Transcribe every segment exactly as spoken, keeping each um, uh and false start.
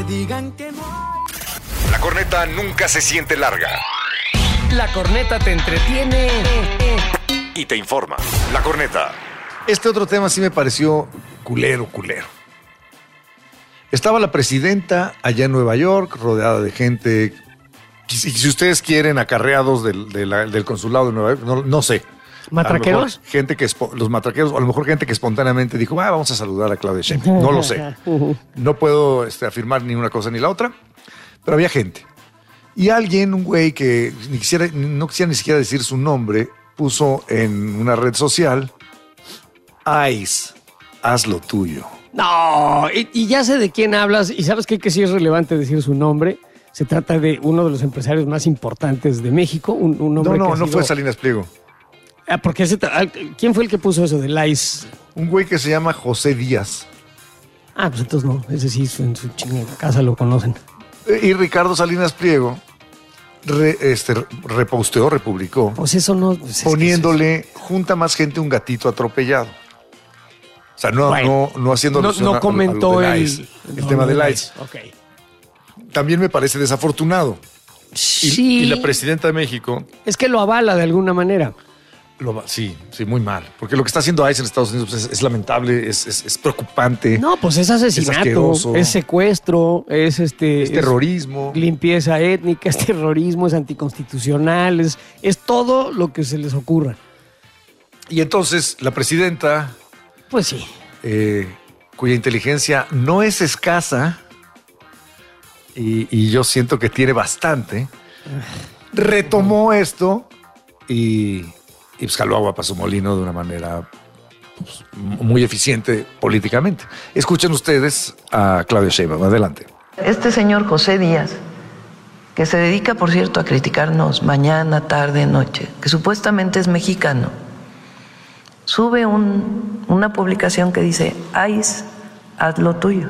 Digan que no. La corneta nunca se siente larga. La corneta te entretiene Y te informa. La corneta. Este otro tema sí me pareció culero, culero. Estaba la presidenta allá en Nueva York, rodeada de gente, y si ustedes quieren, acarreados del, de la, del consulado de Nueva York, no, no sé. ¿Matraqueros? Gente que, los matraqueros, o a lo mejor gente que espontáneamente dijo, ah, vamos a saludar a Claudia Sheinbaum. No lo sé. No puedo este, afirmar ni una cosa ni la otra, pero había gente. Y alguien, un güey que ni quisiera, no quisiera ni siquiera decir su nombre, puso en una red social, Ice, haz lo tuyo. No, y, y ya sé de quién hablas, y sabes qué? Que sí es relevante decir su nombre. Se trata de uno de los empresarios más importantes de México, un, un hombre No, no, que no sido... fue Salinas Pliego. Ah, porque ese, ¿quién fue el que puso eso del Ice? Un güey que se llama José Díaz. Ah, pues entonces no, ese sí en su chingada casa lo conocen. Y Ricardo Salinas Pliego re, este, reposteó, republicó, Pues eso no... Pues poniéndole, es que eso junta más gente un gatito atropellado. O sea, no, Bueno, no, no haciendo no, alusión no a- a comentó lo del el, ICE, el no, tema no, del el ICE. Ok. También me parece desafortunado. Y, Sí, y la presidenta de México, es que lo avala de alguna manera. lo va- sí, sí, muy mal. Porque lo que está haciendo ICE en Estados Unidos pues, es, es lamentable, es, es- es preocupante. No, pues es asesinato, es, asqueroso. secuestro, es este... Es terrorismo. limpieza étnica, es terrorismo, es anticonstitucional, es, es todo lo que se les ocurra. Y entonces la presidenta, Pues sí. eh, cuya inteligencia no es escasa, y, y yo siento que tiene bastante, retomó esto y, y pues jaló agua para su molino de una manera pues, muy eficiente políticamente. Escuchen ustedes a Claudia Sheinbaum. Adelante. Este señor José Díaz, que se dedica, por cierto, a criticarnos mañana, tarde, noche, que supuestamente es mexicano, sube un, una publicación que dice, ICE, haz lo tuyo.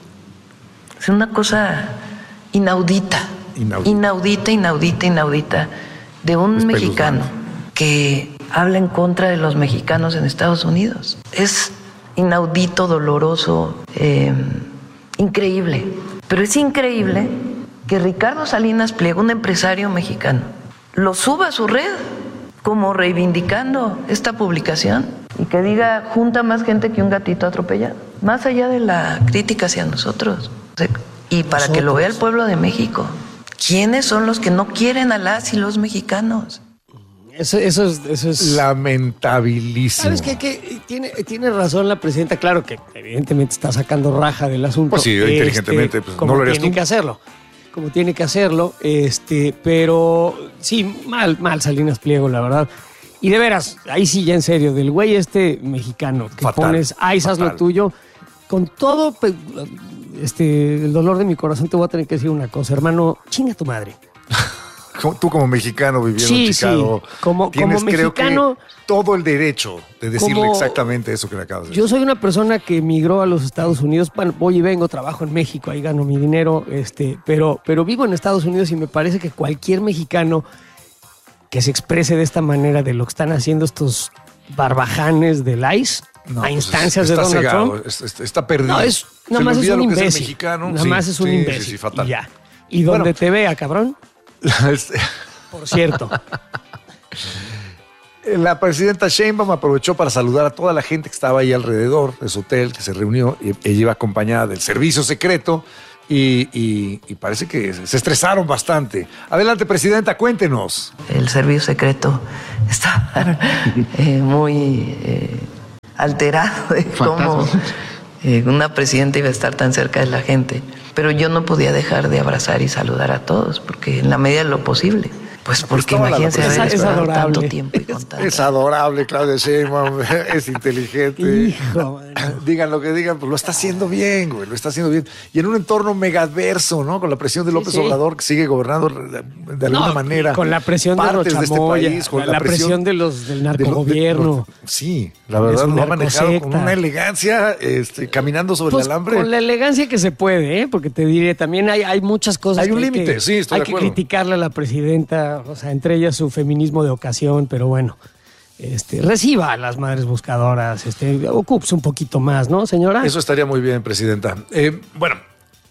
Es una cosa inaudita, Inaudita. inaudita, inaudita, inaudita, de un Espeluznante. mexicano que habla en contra de los mexicanos en Estados Unidos. Es inaudito, doloroso, eh, increíble. Pero es increíble que Ricardo Salinas Pliego, un empresario mexicano, lo suba a su red como reivindicando esta publicación y que diga, junta más gente que un gatito atropellado. Más allá de la crítica hacia nosotros. Y para que lo vea el pueblo de México. ¿Quiénes son los que no quieren a las y los mexicanos? Eso, eso es... Eso es... Lamentabilísimo. ¿Sabes qué? Que tiene, tiene razón la presidenta. Claro que evidentemente está sacando raja del asunto. Pues sí, inteligentemente, pues, como no lo harías tiene tú. que hacerlo. Como tiene que hacerlo. Este, pero sí, mal, mal Salinas Pliego, la verdad. Y de veras, ahí sí ya en serio, del güey este mexicano que Fatal, pones, ay, haz lo fatal. tuyo, con todo pe- este, el dolor de mi corazón te voy a tener que decir una cosa, hermano, chinga tu madre. Como- Tú como mexicano viviendo Sí, en Chicago, sí. Como- tienes como creo que mexicano- todo el derecho de decirle Como- exactamente eso que le acabas de decir. Yo soy una persona que emigró a los Estados Unidos. Bueno, voy y vengo, trabajo en México, ahí gano mi dinero, este, pero, pero vivo en Estados Unidos y me parece que cualquier mexicano que se exprese de esta manera de lo que están haciendo estos barbajanes del ICE No, a pues instancias está de Donald cegado, Trump. es- es- está perdido. No, es, Se nada le más es olvida un lo que es el imbécil. mexicano. Nada Sí, más es un sí, sí, imbécil. sí, fatal. Y ya. Y donde Bueno. te vea, cabrón, Este, por cierto. La presidenta Sheinbaum aprovechó para saludar a toda la gente que estaba ahí alrededor de su hotel, que se reunió. Y ella iba acompañada del servicio secreto y, y- y parece que se estresaron bastante. Adelante, presidenta, cuéntenos. El servicio secreto estaba eh, muy eh, alterado de cómo eh, una presidenta iba a estar tan cerca de la gente. Pero yo no podía dejar de abrazar y saludar a todos, porque en la medida de lo posible. Pues porque estaba la imagínense haber presidenta. Es esperado adorable. tanto tiempo y con tanta... Es adorable, Claudia Sheinbaum, es inteligente. Hijo, mano. Digan lo que digan, pues lo está haciendo bien, güey, lo está haciendo bien. Y en un entorno mega adverso, ¿no? Con la presión de López sí. Obrador, que sigue gobernando de, de alguna No, manera. con la presión de partes los de este chamoyas, país, con la, presión, de los del de lo- de- narcogobierno. sí, la de verdad su lo ha manejado con narcosecta. una elegancia, este, caminando sobre Pues el alambre. con la elegancia que se puede, ¿eh? Porque te diré, también hay, hay muchas cosas. Hay un que límite, que- sí, estoy Hay de que acuerdo. criticarle a la presidenta, o sea, entre ellas su feminismo de ocasión, pero bueno, este, reciba a las madres buscadoras, este, ocúpese un poquito más, ¿no, señora? Eso estaría muy bien, presidenta. Eh, bueno,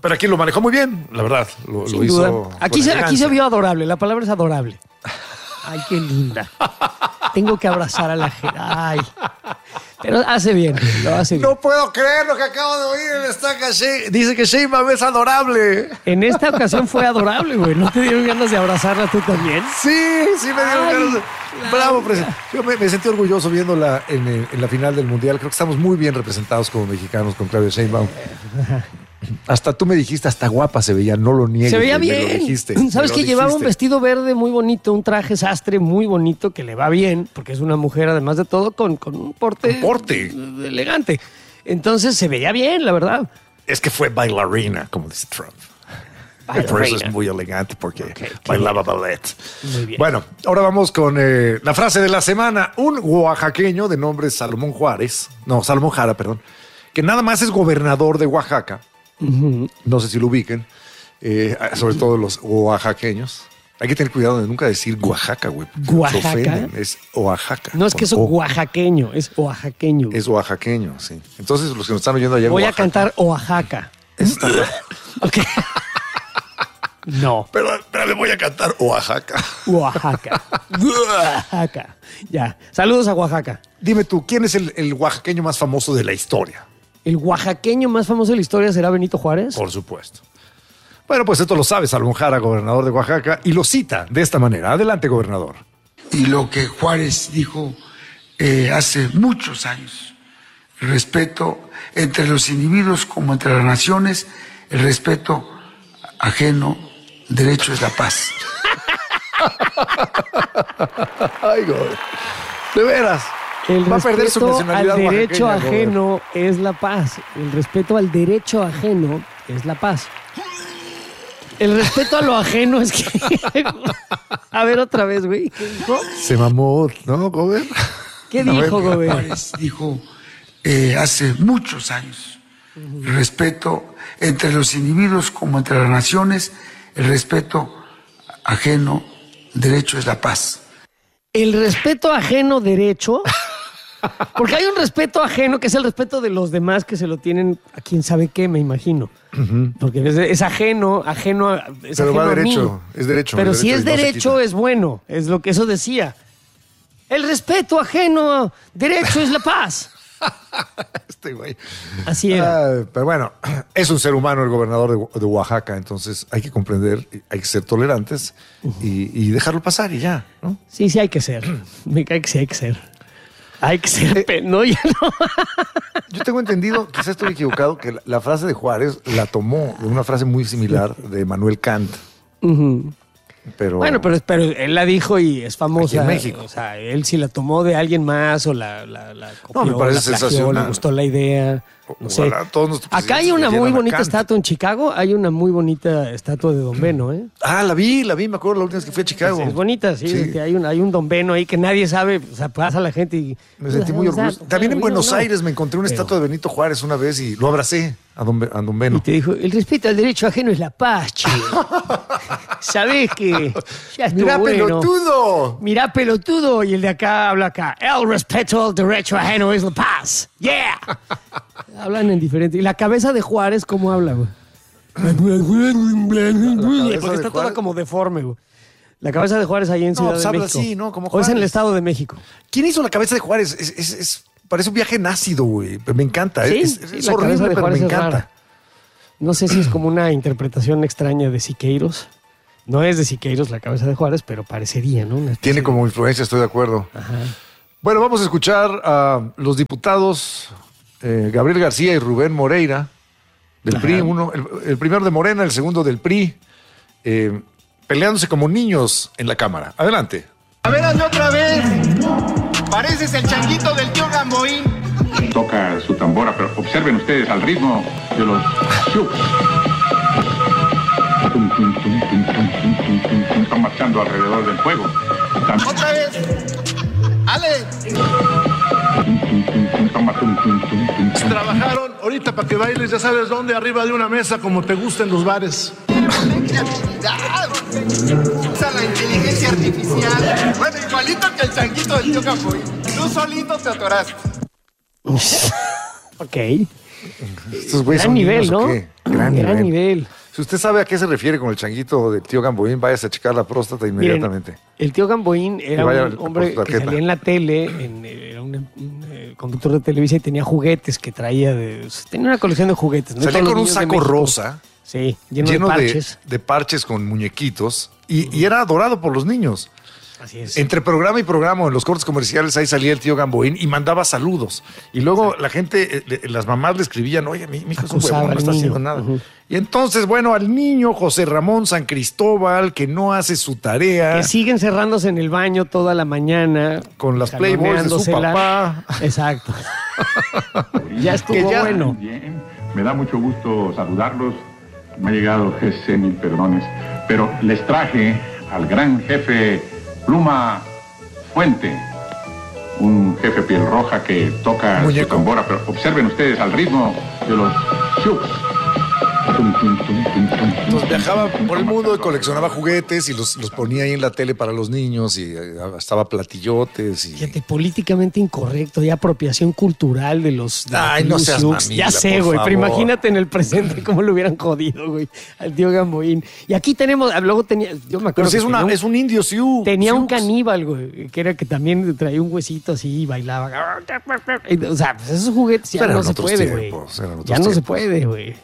Pero aquí lo manejó muy bien, la verdad. Lo, Sin lo hizo. duda. Aquí se, aquí se vio adorable. La palabra es adorable. Ay, qué linda. Tengo que abrazar a la gente. Ay. Pero hace bien, lo hace bien. No puedo creer lo que acabo de oír en estaca. Dice que Sheinbaum es adorable. En esta ocasión fue adorable, güey. ¿No te dieron ganas de abrazarla tú también? Sí, sí me dieron Ay, ganas de... Bravo, presidente. Yo me, me sentí orgulloso viéndola en, el- en la final del Mundial. Creo que estamos muy bien representados como mexicanos con Claudia Sheinbaum. Hasta tú me dijiste, hasta guapa se veía, no lo niegues. Se veía me lo bien. dijiste, me Sabes lo que llevaba un dijiste. vestido verde muy bonito, un traje sastre muy bonito que le va bien, porque es una mujer, además de todo, con, con un porte, Un porte. elegante. Entonces se veía bien, la verdad. Es que fue bailarina, como dice Trump. Bailarina. Por eso es muy elegante, porque Ok, qué bailaba ballet. Muy bien. Bueno, ahora vamos con eh, la frase de la semana. Un oaxaqueño de nombre Salomón Juárez, no, Salomón Jara, perdón, que nada más es gobernador de Oaxaca. No sé si lo ubiquen, eh, sobre todo los oaxaqueños. Hay que tener cuidado de nunca decir Oaxaca, güey. Se ¿Oaxaca? ofenden. Es Oaxaca. No es que es Con O. oaxaqueño, es oaxaqueño. Es oaxaqueño, sí. Entonces, los que nos están oyendo allá en Voy a Oaxaca, cantar Oaxaca. eso está mal. Ok. No, Pero, pero le voy a cantar Oaxaca. Oaxaca. Oaxaca. Ya. Saludos a Oaxaca. Dime tú, ¿quién es el, el oaxaqueño más famoso de la historia? ¿El oaxaqueño más famoso de la historia será Benito Juárez? Por supuesto. Bueno, pues esto lo sabe Salomón Jara, gobernador de Oaxaca, y lo cita de esta manera. Adelante, gobernador. Y lo que Juárez dijo eh, hace muchos años, el respeto entre los individuos como entre las naciones, el respeto ajeno, derecho es la paz. Ay, gober. De veras. El Va a perder su respeto al nacionalidad derecho oaxaqueña, gober. ajeno es la paz. El respeto al derecho ajeno es la paz. El respeto a lo ajeno es que... A ver otra vez, güey. ¿Qué dijo? Se mamó, ¿no, gober? ¿Qué A ver, dijo, güey? Juárez dijo eh, hace muchos años, el respeto entre los individuos como entre las naciones, el respeto ajeno, derecho es la paz. El respeto ajeno derecho... Porque hay un respeto ajeno que es el respeto de los demás que se lo tienen a quien sabe qué, me imagino. Porque es, es ajeno, ajeno, a- es Pero ajeno va a derecho, mí. es derecho. Pero es si es y no se derecho quita. es bueno, es lo que eso decía. El respeto ajeno, derecho es la paz. Este güey. Así era. Ah, pero bueno, es un ser humano el gobernador de, de Oaxaca, entonces hay que comprender, hay que ser tolerantes y, y dejarlo pasar y ya, ¿no? Sí, sí hay que ser. Me cae que sí hay que ser. Hay que ser, pe- no, ya no. Yo tengo entendido, quizás estoy equivocado, que la, la frase de Juárez la tomó de una frase muy similar de Manuel Kant. Ujú. Pero, Bueno, pero, pero él la dijo y es famosa. Aquí en México. O sea, él si la tomó de alguien más o la, la, la copió, No, me parece la plagió, sensacional. le gustó la idea. No sé. Ojalá todos nuestros Acá hay presidentes una leyeran muy a bonita Kant. estatua en Chicago. Hay una muy bonita estatua de Don Beno, ¿eh? Ah, la vi, la vi, me acuerdo la última vez que fui a Chicago. Es bonita, sí. Sí. que hay, un, hay un Don Beno ahí que nadie sabe. O sea, pasa la gente y... Me sentí muy orgulloso. También en Buenos Aires me encontré una Pero- estatua de Benito Juárez una vez y lo abracé a Don, Be- a don Y Beno. te dijo, el respeto al derecho ajeno es la paz, che. ¿Sabés que ya estuvo ¡Mira, bueno? pelotudo! Mirá, pelotudo. Y el de acá habla acá. El respeto al derecho ajeno es la paz. ¡Yeah! Hablan en diferente. ¿Y la cabeza de Juárez cómo habla, güey? Porque está de toda Juárez? como deforme, güey. La cabeza de Juárez ahí en No, Ciudad pues de habla México. así, ¿no? Como O es en el Juárez. Estado de México. ¿Quién hizo la cabeza de Juárez? Es, es- es- parece un viaje nácido, güey. Pero me encanta. Sí, es sí, es la cabeza horrible, de pero Juárez me es encanta. rara. No sé si es como una interpretación extraña de Siqueiros. No es de Siqueiros la cabeza de Juárez, pero parecería, ¿no? Una especie Tiene de- como influencia, estoy de acuerdo. Bueno, vamos a escuchar a los diputados eh, Gabriel García y Rubén Moreira del P R I. Uno, el, el primero de Morena, el segundo del P R I, eh, peleándose como niños en la Cámara. Adelante. A ver, hazlo otra vez. Pareces el changuito del tío Gamboín. Toca su tambora, pero observen ustedes al ritmo de los chups. Tum, tum, tum, tum, tum, tum, tum, tum, tum. Están marchando alrededor del fuego. Están, Otra vez. Ale. tum, tum, tum, tum, toma, tum, tum, tum, tum, tum. Trabajaron ahorita para que bailes, ya sabes dónde, arriba de una mesa, como te gusta en los bares. Creatividad. Usa la inteligencia artificial. Bueno, igualito que el changuito del tío Gamboín. Tú solito te atoraste. Ok. Estos güeyes Gran son nivel, niños, ¿o ¿no? qué? Gran, Gran nivel. nivel. Si usted sabe a qué se refiere con el changuito del tío Gamboín, váyase a checar la próstata inmediatamente. Miren, el tío Gamboín era vaya un por hombre su que tarjeta. salía en la tele, en, era un, un, eh, conductor de televisión y tenía juguetes que traía de... Tenía una colección de juguetes. ¿no? Salía Todos con los un niños de saco México. rosa, Sí, lleno, lleno de de, parches. de parches con muñequitos, y, y era adorado por los niños. Así es. Entre programa y programa, en los cortes comerciales, ahí salía el tío Gamboín y mandaba saludos. Y luego la gente, eh, le- las mamás le escribían, oye, mi, mi hijo es un Acusaba huevón, no al está niño. haciendo nada. Ujú. Y entonces, bueno, al niño José Ramón San Cristóbal, que no hace su tarea, Que sigue encerrándose en el baño toda la mañana. con las Playboys de su jaloneándosela. papá. Exacto. Ya estuvo Que ya- bueno. Bien, me da mucho gusto saludarlos. Me ha llegado ese mil perdones, pero les traje al gran jefe Pluma Fuente, un jefe piel roja que toca Muñeco. su tambora, pero observen ustedes al ritmo de los shuks. Tum, tum, tum, tum, tum, tum. Entonces viajaba por el mundo y coleccionaba juguetes y los, los ponía ahí en la tele para los niños y eh, estaba platillotes y... Fíjate, políticamente incorrecto y apropiación cultural de los. De Ay, los no seas Sioux. mamila, Ya sé, por güey, pero favor. imagínate en el presente cómo lo hubieran jodido, güey, al tío Gamboín. Y aquí tenemos, luego tenía, yo me acuerdo. Pero si que es, una, tenía un- es un indio Sioux. Tenía un Sioux. caníbal, güey, que era que también traía un huesito así y bailaba. O sea, pues esos juguetes ya Eran no se otros puede, güey. tiempos, eran otros Ya no se tiempos. puede, güey.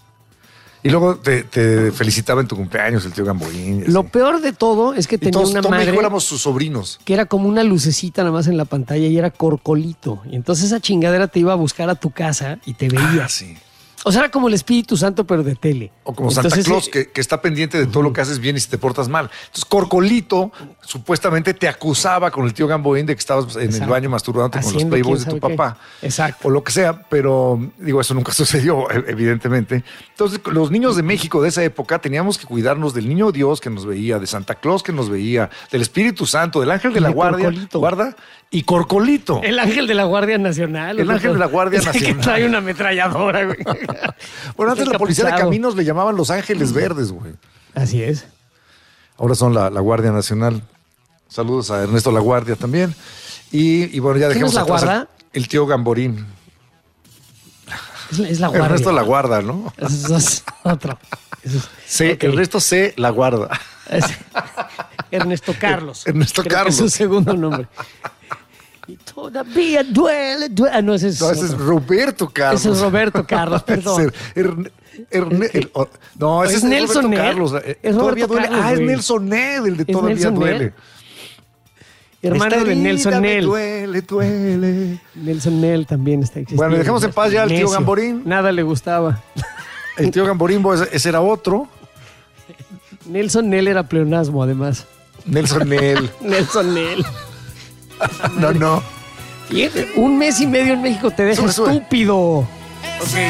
Y luego te, te felicitaba en tu cumpleaños el tío Gamboín. y Lo así. peor de todo es que Y tenía todos, una Tom y yo madre éramos sus sobrinos. que era como una lucecita nada más en la pantalla y era Corcolito. Y entonces esa chingadera te iba a buscar a tu casa y te veía. Ah, sí. O sea, era como el Espíritu Santo, pero de tele. O como Santa Entonces, Claus, eh, que, que está pendiente de todo lo que haces bien y si te portas mal. Entonces, Corcolito supuestamente te acusaba con el tío Gamboín de que estabas en el Exacto. baño masturbándote con los Haciendo playboys de quién tu sabe papá. qué. Exacto. O lo que sea, pero digo, eso nunca sucedió, e- evidentemente. Entonces, los niños de México de esa época teníamos que cuidarnos del niño Dios que nos veía, de Santa Claus que nos veía, del Espíritu Santo, del ángel de Y la de guardia, Corcolito. guarda y Corcolito. El ángel de la Guardia Nacional. El ¿o ángel qué? de la Guardia Es el Nacional. que trae una ametralladora, güey. Bueno, antes la policía de Encapuchado. caminos le llamaban los ángeles verdes, güey. Así es. Ahora son la, la Guardia Nacional. Saludos a Ernesto La Guardia también. Y, y bueno, ya ¿Quién dejamos es La atrás Guarda? El, el tío Gamborín. Es la, es la guardia. Ernesto La Guarda, ¿no? Eso es otro. Eso es- Sí, ok. el resto se La Guarda. Es Ernesto Carlos. Ernesto Creo que Carlos. es su segundo nombre. Y todavía duele, duele. Ah, no, ese es, No, ese es otro. Roberto Carlos. Ese es Roberto Carlos, perdón. Ese es Erne- Erne- el- o- no, ese Es es, Nelson Roberto Ned. Carlos. Eh, Es todavía Roberto duele. Carlos, ah, es güey. Nelson Ned, el de Es Todavía Nelson Duele. Ned. Hermano Esta de herida Nelson me Nel. Duele, duele. Nelson Nel también está existiendo. Bueno, dejemos en paz ya al tío Necio. Gamborín. Nada le gustaba. El tío Gamborimbo, ese, ese era otro. Nelson Nel era pleonasmo, además. Nelson Nel. Nelson Nel. No, no. Fíjate, un mes y medio en México te deja Sube, sube. estúpido.